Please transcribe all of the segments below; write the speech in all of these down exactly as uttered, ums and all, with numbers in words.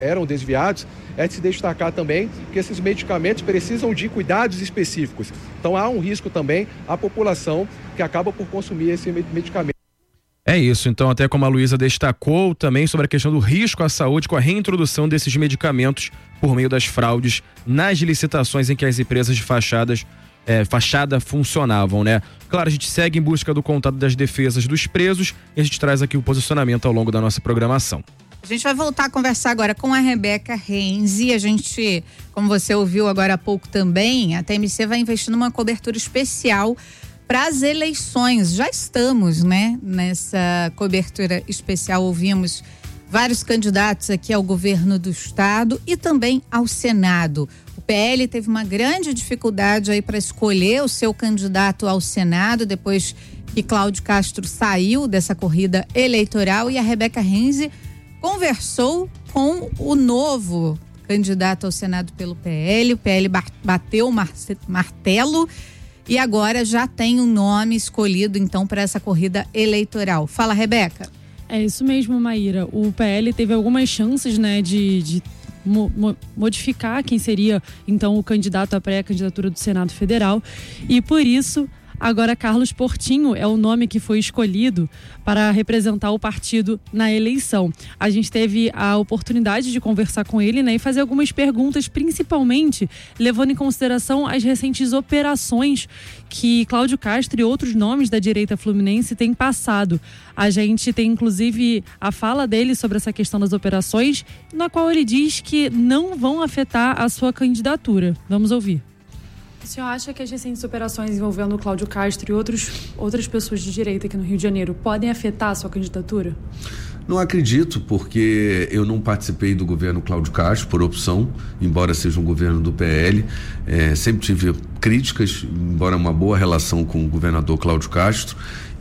eram desviados, é de se destacar também que esses medicamentos precisam de cuidados específicos. Então há um risco também à população que acaba por consumir esse medicamento. É isso, então até como a Luísa destacou também sobre a questão do risco à saúde com a reintrodução desses medicamentos por meio das fraudes nas licitações em que as empresas de fachadas, é, fachada funcionavam, né? Claro, a gente segue em busca do contato das defesas dos presos e a gente traz aqui o posicionamento ao longo da nossa programação. A gente vai voltar a conversar agora com a Rebeca Renzi. A gente, como você ouviu agora há pouco também, a T M C vai investir numa cobertura especial para as eleições. Já estamos, né, nessa cobertura especial. Ouvimos vários candidatos aqui ao governo do estado e também ao Senado. O P L teve uma grande dificuldade aí para escolher o seu candidato ao Senado depois que Cláudio Castro saiu dessa corrida eleitoral, e a Rebeca Renzi conversou com o novo candidato ao Senado pelo P L. O P L bateu o martelo e agora já tem um nome escolhido então para essa corrida eleitoral. Fala, Rebeca. É isso mesmo, Maíra. O P L teve algumas chances, né, de, de mo, mo, modificar quem seria então o candidato à pré-candidatura do Senado Federal, e por isso agora Carlos Portinho é o nome que foi escolhido para representar o partido na eleição. A gente teve a oportunidade de conversar com ele, né, e fazer algumas perguntas, principalmente levando em consideração as recentes operações que Cláudio Castro e outros nomes da direita fluminense têm passado. A gente tem inclusive a fala dele sobre essa questão das operações, na qual ele diz que não vão afetar a sua candidatura. Vamos ouvir. O senhor acha que as recentes operações envolvendo o Cláudio Castro e outros, outras pessoas de direita aqui no Rio de Janeiro podem afetar a sua candidatura? Não acredito, porque eu não participei do governo Cláudio Castro por opção, embora seja um governo do P L. É, sempre tive críticas, embora uma boa relação com o governador Cláudio Castro.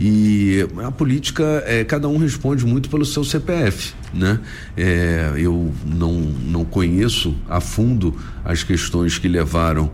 E a política, é, cada um responde muito pelo seu C P F, né? É, eu não, não conheço a fundo as questões que levaram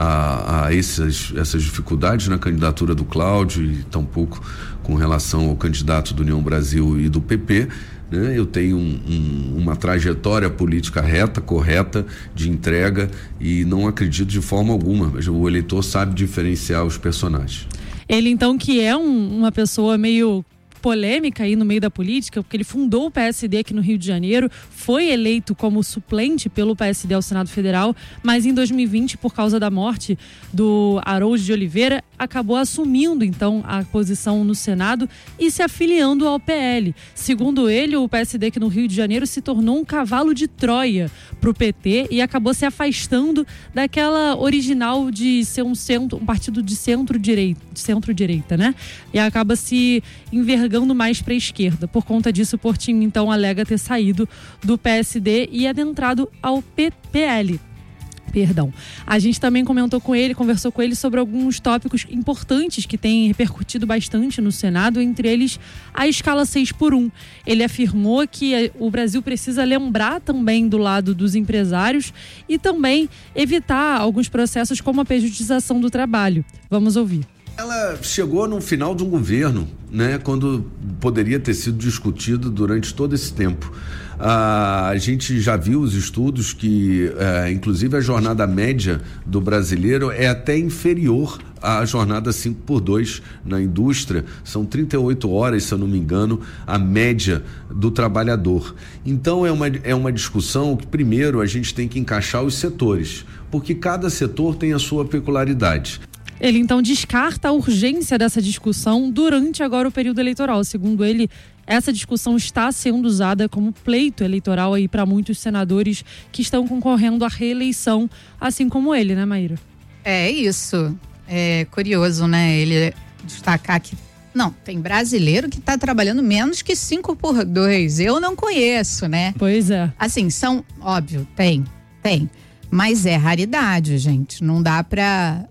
a, a essas, essas dificuldades na candidatura do Cláudio, e tampouco com relação ao candidato do União Brasil e do P P. Né? Eu tenho um, um, uma trajetória política reta, correta, de entrega, e não acredito de forma alguma. O eleitor sabe diferenciar os personagens. Ele, então, que é um, uma pessoa meio polêmica aí no meio da política, porque ele fundou o P S D aqui no Rio de Janeiro, foi eleito como suplente pelo P S D ao Senado Federal, mas em dois mil e vinte, por causa da morte do Harold de Oliveira, acabou assumindo então a posição no Senado e se afiliando ao P L. Segundo ele, o P S D aqui no Rio de Janeiro se tornou um cavalo de Troia para o P T e acabou se afastando daquela original de ser um centro, um partido de centro-direita, de centro-direita, né? E acaba se envergando mais para a esquerda. Por conta disso, o Portinho então alega ter saído do P S D e adentrado ao P L. Perdão. A gente também comentou com ele, conversou com ele sobre alguns tópicos importantes que têm repercutido bastante no Senado, entre eles a escala seis por um. Ele afirmou que o Brasil precisa lembrar também do lado dos empresários e também evitar alguns processos como a pejotização do trabalho. Vamos ouvir. Ela chegou no final de um governo, né, quando poderia ter sido discutido durante todo esse tempo. Ah, a gente já viu os estudos que, eh, inclusive, a jornada média do brasileiro é até inferior à jornada cinco por dois na indústria. São trinta e oito horas, se eu não me engano, a média do trabalhador. Então, é uma, é uma discussão que, primeiro, a gente tem que encaixar os setores, porque cada setor tem a sua peculiaridade. Ele então descarta a urgência dessa discussão durante agora o período eleitoral. Segundo ele, essa discussão está sendo usada como pleito eleitoral aí para muitos senadores que estão concorrendo à reeleição, assim como ele, né, Maíra? É isso. É curioso, né? Ele destacar que não, tem brasileiro que está trabalhando menos que cinco por dois. Eu não conheço, né? Pois é. Assim, são, óbvio, tem, tem. Mas é raridade, gente. Não dá para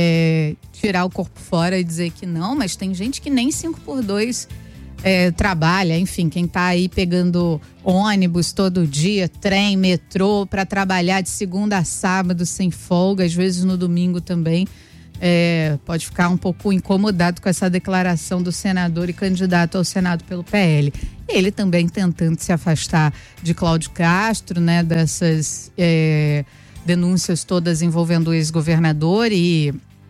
É, tirar o corpo fora e dizer que não, mas tem gente que nem cinco por dois é, trabalha, enfim, quem tá aí pegando ônibus todo dia, trem, metrô, para trabalhar de segunda a sábado sem folga, às vezes no domingo também, é, pode ficar um pouco incomodado com essa declaração do senador e candidato ao Senado pelo P L. Ele também tentando se afastar de Cláudio Castro, né, dessas é, denúncias todas envolvendo o ex-governador e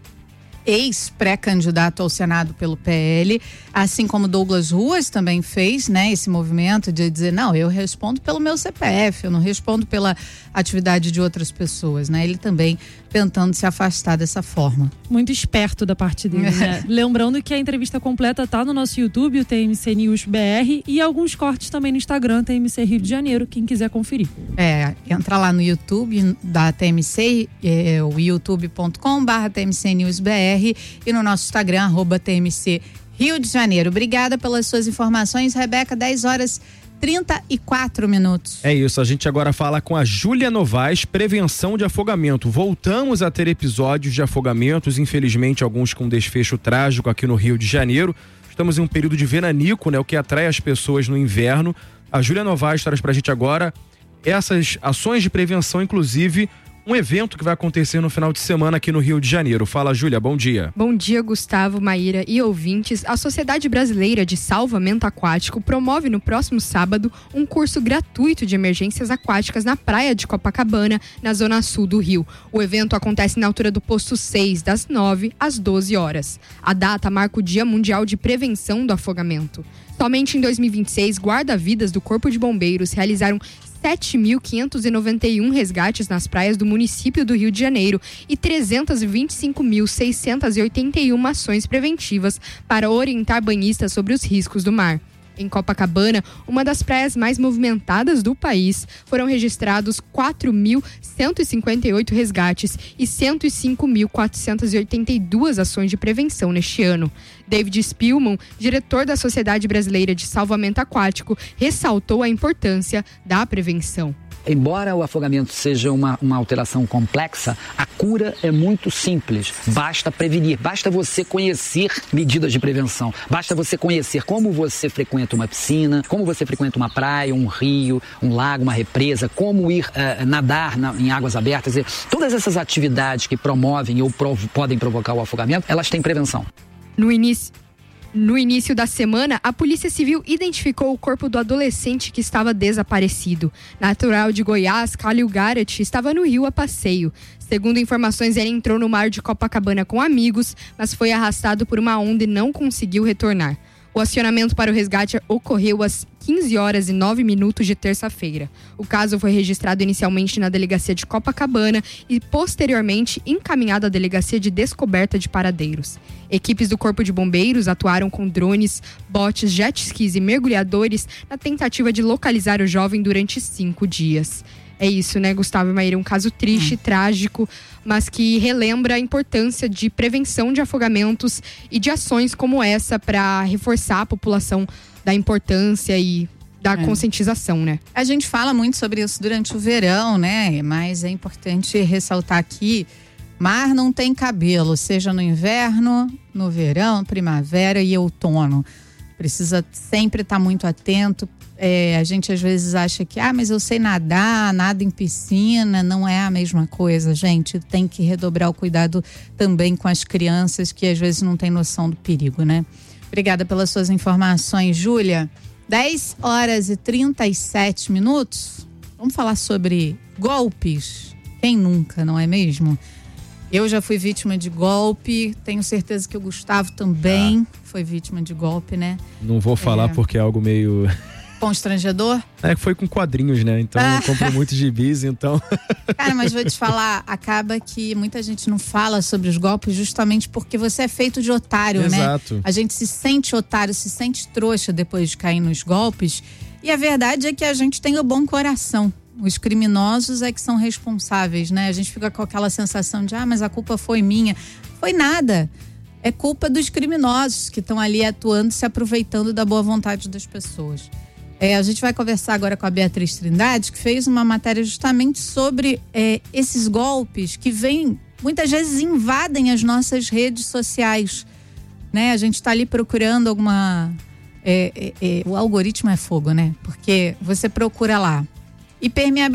ex-pré-candidato ao Senado pelo P L, assim como Douglas Ruas também fez, né, esse movimento de dizer, não, eu respondo pelo meu C P F, eu não respondo pela atividade de outras pessoas, né? Ele também tentando se afastar dessa forma. Muito esperto da parte dele, né? Lembrando que a entrevista completa tá no nosso YouTube, o T M C News B R, e alguns cortes também no Instagram, T M C Rio de Janeiro, quem quiser conferir. É, entra lá no YouTube da T M C, é, o youtube ponto com barra T M C News B R, e no nosso Instagram, arroba T M C Rio de Janeiro. Obrigada pelas suas informações, Rebeca. dez horas trinta e quatro minutos. É isso, a gente agora fala com a Júlia Novaes, prevenção de afogamento. Voltamos a ter episódios de afogamentos, infelizmente alguns com desfecho trágico aqui no Rio de Janeiro. Estamos em um período de veranico, né, o que atrai as pessoas no inverno. A Júlia Novaes traz pra gente agora essas ações de prevenção, inclusive um evento que vai acontecer no final de semana aqui no Rio de Janeiro. Fala, Júlia, bom dia. Bom dia, Gustavo, Maíra e ouvintes. A Sociedade Brasileira de Salvamento Aquático promove no próximo sábado um curso gratuito de emergências aquáticas na praia de Copacabana, na zona sul do Rio. O evento acontece na altura do posto seis, das nove às doze horas. A data marca o Dia Mundial de Prevenção do Afogamento. Somente em dois mil e vinte e seis, guarda-vidas do Corpo de Bombeiros realizaram sete mil quinhentos e noventa e um resgates nas praias do município do Rio de Janeiro e trezentos e vinte e cinco mil seiscentos e oitenta e uma ações preventivas para orientar banhistas sobre os riscos do mar. Em Copacabana, uma das praias mais movimentadas do país, foram registrados quatro mil cento e cinquenta e oito resgates e cento e cinco mil quatrocentos e oitenta e duas ações de prevenção neste ano. David Spielman, diretor da Sociedade Brasileira de Salvamento Aquático, ressaltou a importância da prevenção. Embora o afogamento seja uma, uma alteração complexa, a cura é muito simples. Basta prevenir, basta você conhecer medidas de prevenção. Basta você conhecer como você frequenta uma piscina, como você frequenta uma praia, um rio, um lago, uma represa, como ir uh, nadar na, em águas abertas. Todas essas atividades que promovem ou prov- podem provocar o afogamento, elas têm prevenção. No início... No início da semana, a Polícia Civil identificou o corpo do adolescente que estava desaparecido. Natural de Goiás, Khalil Garrett estava no Rio a passeio. Segundo informações, ele entrou no mar de Copacabana com amigos, mas foi arrastado por uma onda e não conseguiu retornar. O acionamento para o resgate ocorreu às quinze horas e nove minutos de terça-feira. O caso foi registrado inicialmente na delegacia de Copacabana e posteriormente encaminhado à delegacia de descoberta de paradeiros. Equipes do Corpo de Bombeiros atuaram com drones, botes, jet skis e mergulhadores na tentativa de localizar o jovem durante cinco dias. É isso, né, Gustavo e Maíra? Um caso triste, hum. trágico, mas que relembra a importância de prevenção de afogamentos e de ações como essa para reforçar a população da importância e da é. conscientização, né? A gente fala muito sobre isso durante o verão, né? Mas é importante ressaltar aqui, mar não tem cabelo, seja no inverno, no verão, primavera e outono. Precisa sempre estar muito atento. É, a gente às vezes acha que, ah, mas eu sei nadar, nado em piscina, não é a mesma coisa, gente. Tem que redobrar o cuidado também com as crianças que às vezes não têm noção do perigo, né? Obrigada pelas suas informações, Júlia. dez horas e trinta e sete minutos. Vamos falar sobre golpes. Quem nunca, não é mesmo? Eu já fui vítima de golpe, tenho certeza que o Gustavo também ah. foi vítima de golpe, né? Não vou falar é... porque é algo meio... constrangedor? É que foi com quadrinhos, né? Então eu compro muitos gibis, então... Cara, mas vou te falar, acaba que muita gente não fala sobre os golpes justamente porque você é feito de otário, Exato. né? Exato. A gente se sente otário, se sente trouxa depois de cair nos golpes. E a verdade é que a gente tem o bom coração. Os criminosos é que são responsáveis, né? A gente fica com aquela sensação de, ah, mas a culpa foi minha. Foi nada. É culpa dos criminosos que estão ali atuando, se aproveitando da boa vontade das pessoas. É, a gente vai conversar agora com a Beatriz Trindade, que fez uma matéria justamente sobre é, esses golpes que vêm, muitas vezes invadem as nossas redes sociais, né? A gente está ali procurando alguma... É, é, é, o algoritmo é fogo, né? Porque você procura lá,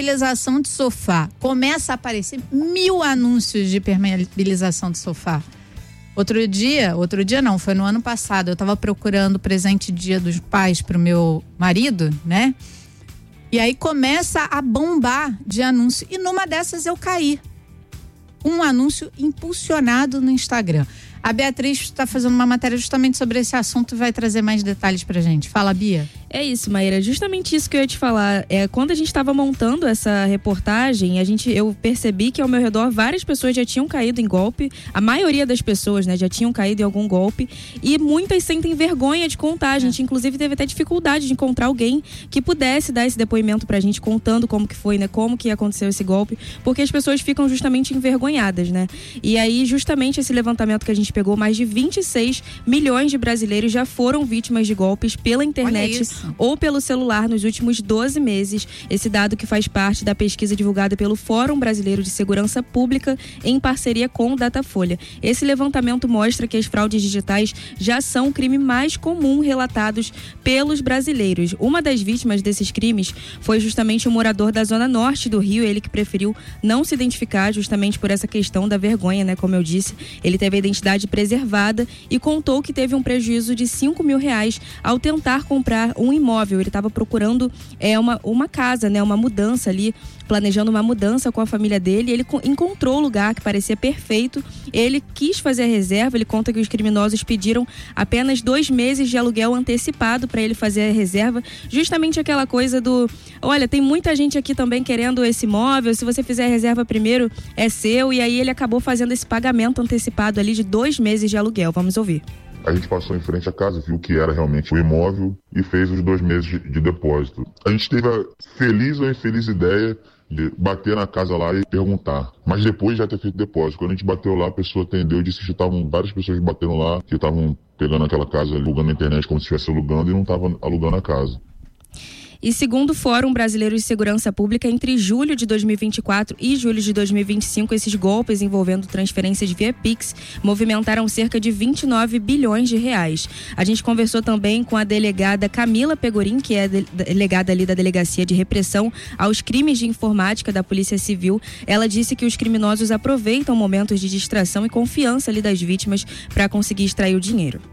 impermeabilização de sofá, começa a aparecer mil anúncios de impermeabilização de sofá. Outro dia, outro dia não, foi no ano passado, eu tava procurando presente Dia dos Pais pro meu marido, né? E aí começa a bombar de anúncio. E numa dessas eu caí. Um anúncio impulsionado no Instagram. A Beatriz está fazendo uma matéria justamente sobre esse assunto e vai trazer mais detalhes pra gente. Fala, Bia. É isso, Maíra, justamente isso que eu ia te falar. É, quando a gente estava montando essa reportagem, a gente, eu percebi que ao meu redor várias pessoas já tinham caído em golpe. A maioria das pessoas, né, já tinham caído em algum golpe. E muitas sentem vergonha de contar. A gente, inclusive, teve até dificuldade de encontrar alguém que pudesse dar esse depoimento pra gente, contando como que foi, né, como que aconteceu esse golpe. Porque as pessoas ficam justamente envergonhadas, né? E aí, justamente, esse levantamento que a gente pegou, mais de vinte e seis milhões de brasileiros já foram vítimas de golpes pela internet ou pelo celular nos últimos doze meses. Esse dado que faz parte da pesquisa divulgada pelo Fórum Brasileiro de Segurança Pública em parceria com o Datafolha. Esse levantamento mostra que as fraudes digitais já são o crime mais comum relatados pelos brasileiros. Uma das vítimas desses crimes foi justamente um morador da zona norte do Rio, ele que preferiu não se identificar justamente por essa questão da vergonha, né? Como eu disse, ele teve a identidade preservada e contou que teve um prejuízo de cinco mil reais ao tentar comprar um imóvel. Ele estava procurando é, uma, uma casa, né, uma mudança ali, planejando uma mudança com a família dele. Ele encontrou o lugar que parecia perfeito. Ele quis fazer a reserva. Ele conta que os criminosos pediram apenas dois meses de aluguel antecipado para ele fazer a reserva. Justamente aquela coisa do: olha, tem muita gente aqui também querendo esse imóvel. Se você fizer a reserva primeiro, é seu. E aí ele acabou fazendo esse pagamento antecipado ali de dois meses de aluguel. Vamos ouvir. A gente passou em frente à casa, viu que era realmente o imóvel e fez os dois meses de, de depósito. A gente teve a feliz ou infeliz ideia de bater na casa lá e perguntar. Mas depois de já ter feito depósito. Quando a gente bateu lá, a pessoa atendeu e disse que estavam várias pessoas batendo lá, que estavam pegando aquela casa, alugando na internet como se estivesse alugando e não estavam alugando a casa. E segundo o Fórum Brasileiro de Segurança Pública, entre julho de dois mil e vinte e quatro e julho de dois mil e vinte e cinco, esses golpes envolvendo transferências via Pix movimentaram cerca de vinte e nove bilhões de reais. A gente conversou também com a delegada Camila Pegorim, que é delegada ali da Delegacia de Repressão aos Crimes de Informática da Polícia Civil. Ela disse que os criminosos aproveitam momentos de distração e confiança ali das vítimas para conseguir extrair o dinheiro.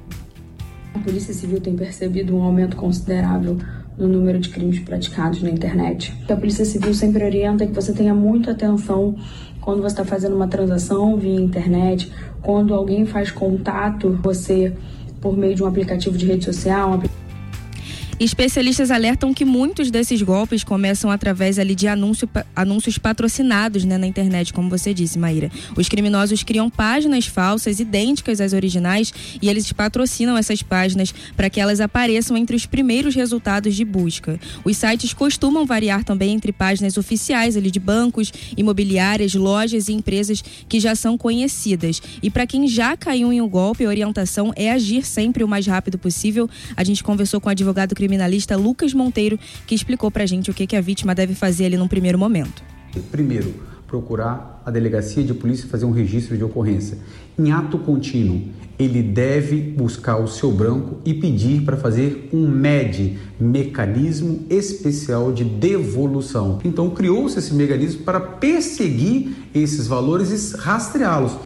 A Polícia Civil tem percebido um aumento considerável no número de crimes praticados na internet. A Polícia Civil sempre orienta que você tenha muita atenção quando você está fazendo uma transação via internet, quando alguém faz contato com você por meio de um aplicativo de rede social, um aplicativo. Especialistas alertam que muitos desses golpes começam através ali de anúncio, anúncios patrocinados, né, na internet, como você disse, Maíra. Os criminosos criam páginas falsas, idênticas às originais, e eles patrocinam essas páginas para que elas apareçam entre os primeiros resultados de busca. Os sites costumam variar também entre páginas oficiais ali de bancos, imobiliárias, lojas e empresas que já são conhecidas. E para quem já caiu em um golpe, a orientação é agir sempre o mais rápido possível. A gente conversou com o advogado criminalista criminalista Lucas Monteiro, que explicou pra gente o que, que a vítima deve fazer ali num primeiro momento. Primeiro, procurar a delegacia de polícia e fazer um registro de ocorrência. Em ato contínuo, ele deve buscar o seu branco e pedir para fazer um M E D, mecanismo especial de devolução. Então, criou-se esse mecanismo para perseguir esses valores e rastreá-los.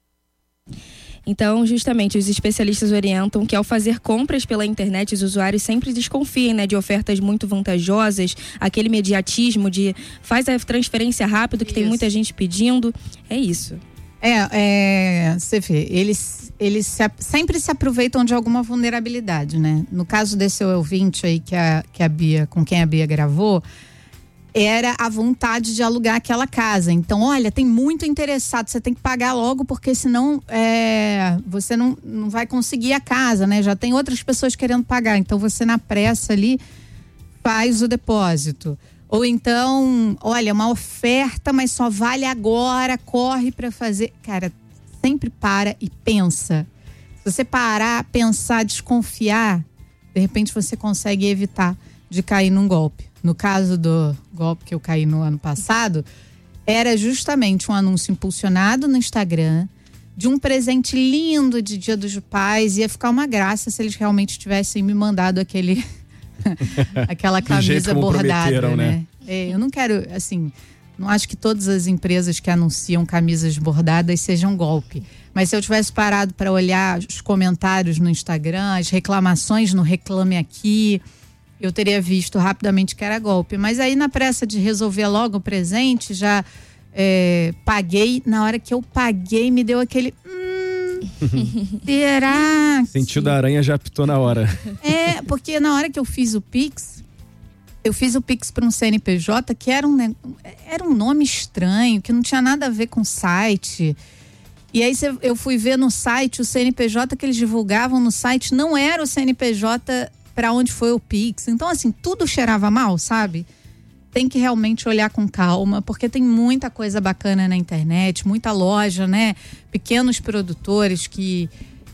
Então, justamente, os especialistas orientam que ao fazer compras pela internet, os usuários sempre desconfiem, né, de ofertas muito vantajosas, aquele imediatismo de faz a transferência rápido, que isso. Tem muita gente pedindo. É isso. É, é você vê, eles, eles se, sempre se aproveitam de alguma vulnerabilidade, né? No caso desse ouvinte aí que a, que a Bia, com quem a Bia gravou, era a vontade de alugar aquela casa. Então, olha, tem muito interessado, você tem que pagar logo, porque senão é, você não, não vai conseguir a casa, né? Já tem outras pessoas querendo pagar, então você na pressa ali faz o depósito. Ou então, olha, uma oferta, mas só vale agora, corre para fazer. Cara, sempre para e pensa. Se você parar, pensar, desconfiar, de repente você consegue evitar de cair num golpe. No caso do golpe que eu caí no ano passado, era justamente um anúncio impulsionado no Instagram de um presente lindo de Dia dos Pais. Ia ficar uma graça se eles realmente tivessem me mandado aquele aquela camisa bordada, né? né? É, eu não quero, assim, Não acho que todas as empresas que anunciam camisas bordadas sejam golpe. Mas se eu tivesse parado para olhar os comentários no Instagram, as reclamações no Reclame Aqui, eu teria visto rapidamente que era golpe. Mas aí, na pressa de resolver logo o presente, já é, paguei. Na hora que eu paguei, me deu aquele... Hum, será? Sentiu da aranha, já apitou na hora. É, porque na hora que eu fiz o Pix, eu fiz o Pix para um C N P J que era um, era um nome estranho, que não tinha nada a ver com site. E aí eu fui ver no site, o C N P J que eles divulgavam no site não era o C N P J para onde foi o Pix. Então, assim, tudo cheirava mal, sabe? Tem que realmente olhar com calma, porque tem muita coisa bacana na internet, muita loja, né? Pequenos produtores que,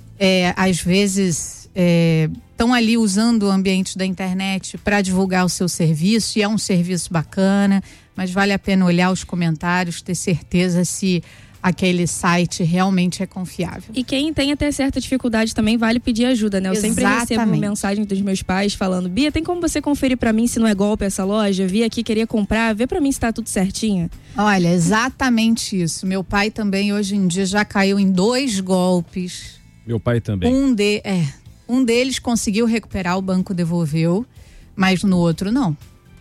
é, às vezes, estão é, ali usando o ambiente da internet para divulgar o seu serviço, e é um serviço bacana, mas vale a pena olhar os comentários, ter certeza se aquele site realmente é confiável. E quem tem até certa dificuldade também vale pedir ajuda, né? Eu Exatamente. sempre recebo mensagem dos meus pais falando: Bia, tem como você conferir pra mim se não é golpe essa loja? Vi aqui, queria comprar, vê pra mim se tá tudo certinho. Olha, exatamente isso. Meu pai também hoje em dia já caiu em dois golpes. Meu pai também. Um, de, é, um deles conseguiu recuperar, o banco devolveu, mas no outro não.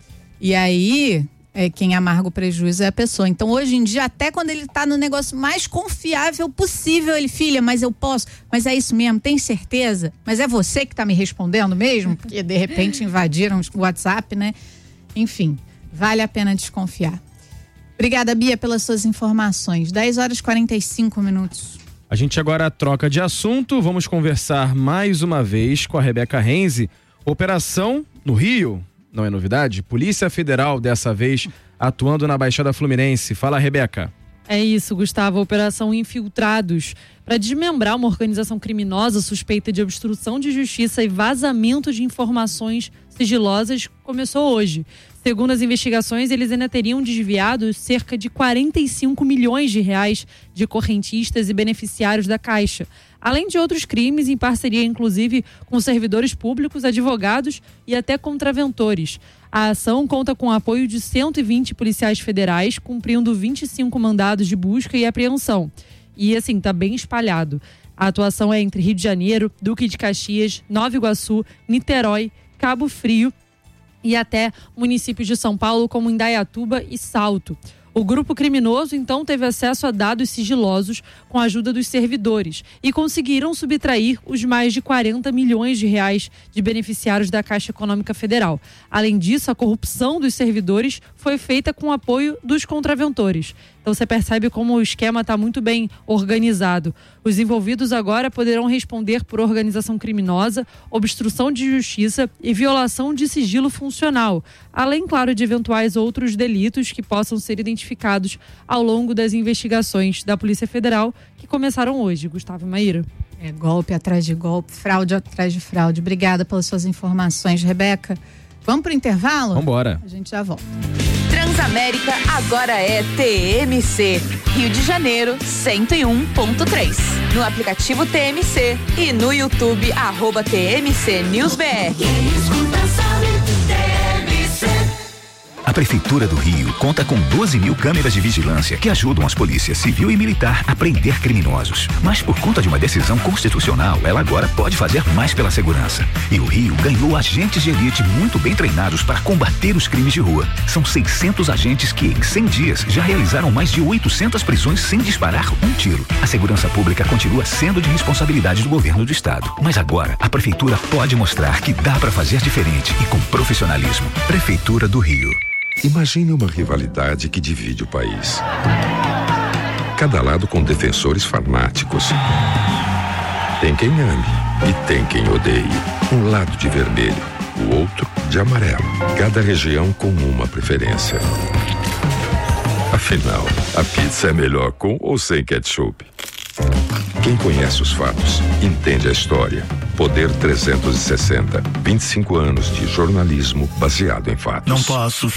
E aí... É, quem amarga o prejuízo é a pessoa. Então, hoje em dia, até quando ele tá no negócio mais confiável possível, ele, filha, mas eu posso, mas é isso mesmo, tem certeza? Mas é você que tá me respondendo mesmo? Porque, de repente, invadiram o WhatsApp, né? Enfim, vale a pena desconfiar. Obrigada, Bia, pelas suas informações. dez horas e quarenta e cinco minutos. A gente agora troca de assunto, vamos conversar mais uma vez com a Rebeca Renzi. Operação no Rio. Não é novidade? Polícia Federal, dessa vez, atuando na Baixada Fluminense. Fala, Rebeca. É isso, Gustavo. Operação Infiltrados. Para desmembrar uma organização criminosa suspeita de obstrução de justiça e vazamento de informações sigilosas, começou hoje. Segundo as investigações, eles ainda teriam desviado cerca de quarenta e cinco milhões de reais de correntistas e beneficiários da Caixa. Além de outros crimes, em parceria inclusive com servidores públicos, advogados e até contraventores. A ação conta com o apoio de cento e vinte policiais federais, cumprindo vinte e cinco mandados de busca e apreensão. E assim, tá bem espalhado. A atuação é entre Rio de Janeiro, Duque de Caxias, Nova Iguaçu, Niterói, Cabo Frio e até municípios de São Paulo como Indaiatuba e Salto. O grupo criminoso, então, teve acesso a dados sigilosos com a ajuda dos servidores e conseguiram subtrair os mais de quarenta milhões de reais de beneficiários da Caixa Econômica Federal. Além disso, a corrupção dos servidores foi feita com o apoio dos contraventores. Então você percebe como o esquema está muito bem organizado. Os envolvidos agora poderão responder por organização criminosa, obstrução de justiça e violação de sigilo funcional, além, claro, de eventuais outros delitos que possam ser identificados ao longo das investigações da Polícia Federal, que começaram hoje. Gustavo e Maíra. É golpe atrás de golpe, fraude atrás de fraude. Obrigada pelas suas informações, Rebeca. Vamos pro intervalo? Vamos embora. A gente já volta. Transamérica agora é T M C, Rio de Janeiro cento e um ponto três. No aplicativo T M C e no YouTube, arroba T M C News B R. A Prefeitura do Rio conta com doze mil câmeras de vigilância que ajudam as polícias civil e militar a prender criminosos. Mas por conta de uma decisão constitucional, ela agora pode fazer mais pela segurança. E o Rio ganhou agentes de elite muito bem treinados para combater os crimes de rua. São seiscentos agentes que, em cem dias, já realizaram mais de oitocentas prisões sem disparar um tiro. A segurança pública continua sendo de responsabilidade do governo do estado. Mas agora, a Prefeitura pode mostrar que dá para fazer diferente e com profissionalismo. Prefeitura do Rio. Imagine uma rivalidade que divide o país. Cada lado com defensores fanáticos. Tem quem ame e tem quem odeie. Um lado de vermelho, o outro de amarelo. Cada região com uma preferência. Afinal, a pizza é melhor com ou sem ketchup? Quem conhece os fatos, entende a história. Poder trezentos e sessenta. vinte e cinco anos de jornalismo baseado em fatos. Não posso